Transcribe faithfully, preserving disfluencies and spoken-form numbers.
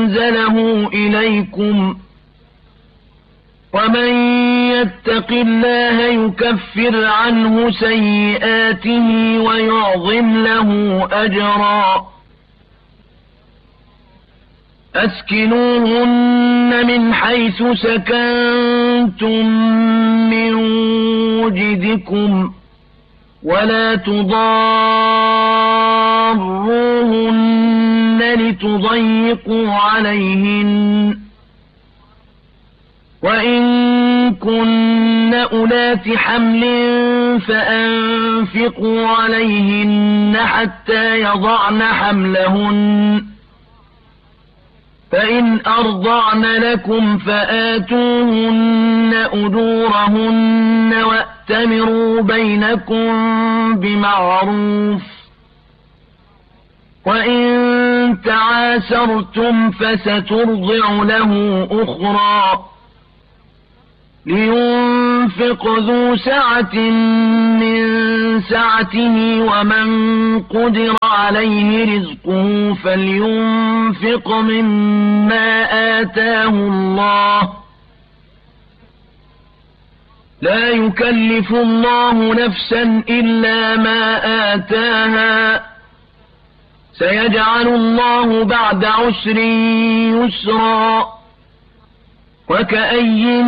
أنزله إليكم ومن يتق الله يكفر عنه سيئاته ويعظم له أجرا أسكنوهن من حيث سكنتم من وجدكم ولا تضاروهن لتضيقوا عليهن وإن كن أولات حمل فأنفقوا عليهن حتى يضعن حملهن فإن أرضعن لكم فآتوهن أجورهن وأتمروا بينكم بمعروف وإن تعاسرتم فسترضع له أخرى لينفق ذو سعة من سعته ومن قدر عليه رزقه فلينفق مما آتاه الله لا يكلف الله نفسا إلا ما آتاها سيجعل الله بعد عسر يسرا وكأي